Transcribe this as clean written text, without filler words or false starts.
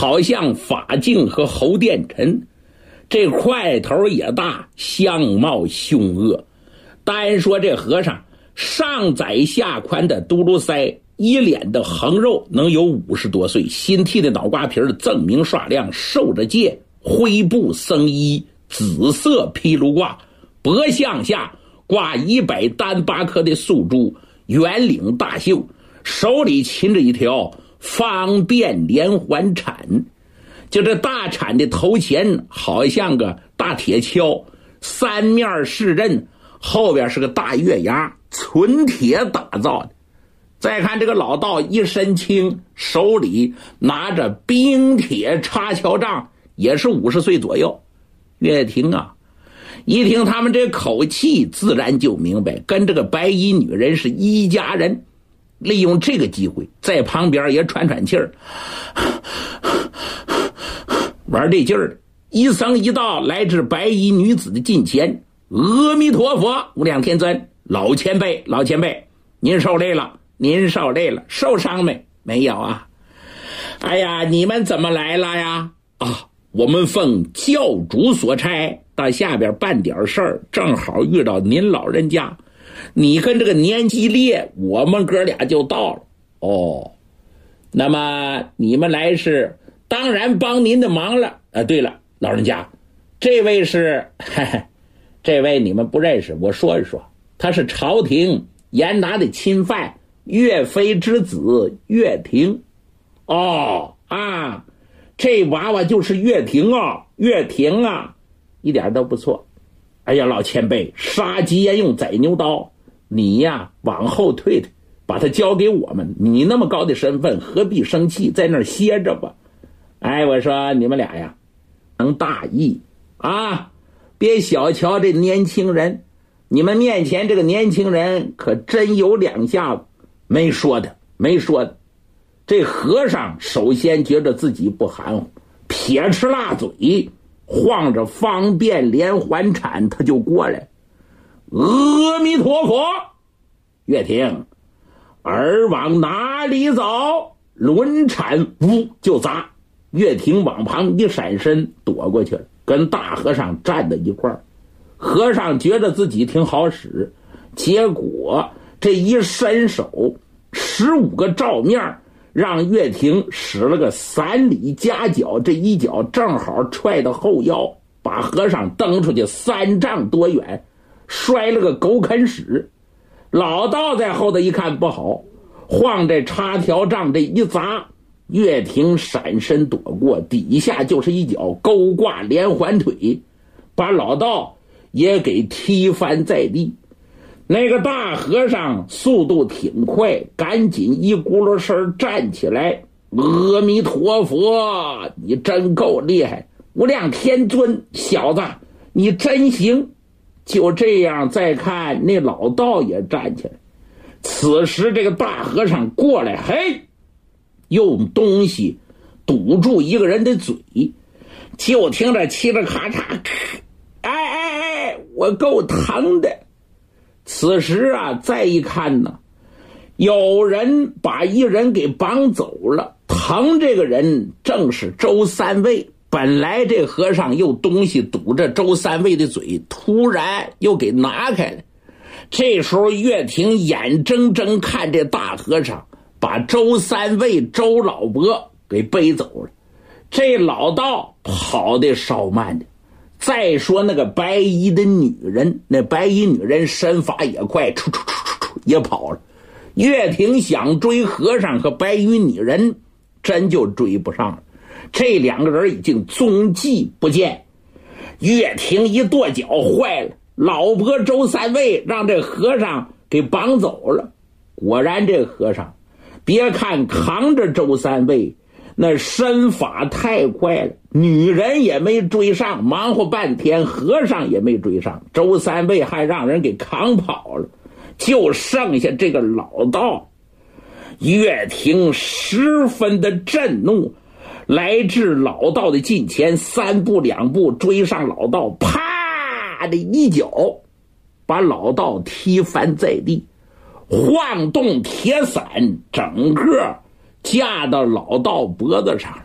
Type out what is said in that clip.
好像法镜和侯殿臣，这块头也大，相貌凶恶。单说这和尚上窄下宽的嘟噜腮，一脸的横肉，能有50多岁，新剃的脑瓜皮锃明刷亮，受着戒，灰布僧衣，紫色披卢褂，脖项下挂100单8颗的素珠，圆领大袖，手里擒着一条方便连环铲，就这大铲的头前好像个大铁锹，三面是刃，后边是个大月牙，纯铁打造的。再看这个老道一身轻，手里拿着冰铁插桥杖，也是50岁左右。岳霆啊，一听他们这口气，自然就明白跟这个白衣女人是一家人。利用这个机会，在旁边也喘喘气儿，玩这劲儿，一僧一道来至白衣女子的近前。阿弥陀佛，无量天尊，老前辈，老前辈，您受累了，您受累了，受伤没？没有啊。哎呀，你们怎么来了呀？啊，我们奉教主所差，到下边办点事儿，正好遇到您老人家。你跟这个年纪列，我们哥俩就到了。哦，那么你们来是当然帮您的忙了。对了，老人家，这位是，这位你们不认识，我说一说，他是朝廷严拿的钦犯，岳飞之子岳霆。哦啊，这娃娃就是岳霆啊，岳霆啊，一点都不错。哎呀，老前辈，杀鸡焉用宰牛刀，你呀往后退退，把他交给我们。你那么高的身份，何必生气，在那儿歇着吧。哎，我说你们俩呀，能大义啊，别小瞧这年轻人。你们面前这个年轻人可真有两下子。没说的，没说的。这和尚首先觉得自己不含糊，撇吃辣嘴，晃着方便连环铲，他就过来。阿弥陀佛，岳霆，儿往哪里走？轮铲呜就砸。岳霆往旁一闪身躲过去了，跟大和尚站在一块儿。和尚觉得自己挺好使，结果这一伸手，15个照面让岳霆使了个3里夹脚，这一脚正好踹到后腰，把和尚蹬出去3丈多远，摔了个狗啃屎。老道在后头一看不好，晃这插条杖这一砸，岳霆闪身躲过，底下就是一脚勾挂连环腿，把老道也给踢翻在地。那个大和尚速度挺快，赶紧一咕噜声站起来。阿弥陀佛，你真够厉害，无量天尊，小子你真行。就这样，再看那老道也站起来。此时这个大和尚过来，嘿，用东西堵住一个人的嘴，就听着嘁哩咔嚓，哎，我够疼的。此时啊，再一看呢，有人把一人给绑走了，疼这个人正是周三位。本来这和尚用东西堵着周三位的嘴，突然又给拿开了。这时候岳霆眼睁睁看这大和尚把周三位周老伯给背走了，这老道跑得稍慢的。再说那个白衣的女人，那白衣女人身法也快，出也跑了。岳霆想追和尚和白衣女人，真就追不上了。这两个人已经踪迹不见。岳霆一跺脚，坏了，老伯周三位让这和尚给绑走了。果然这和尚别看扛着周三位，那身法太快了，女人也没追上，忙活半天和尚也没追上，周三位还让人给扛跑了，就剩下这个老道。岳霆十分的震怒，来至老道的近前，3步2步追上老道，啪的一脚把老道踢翻在地，晃动铁伞整个架到老道脖子上。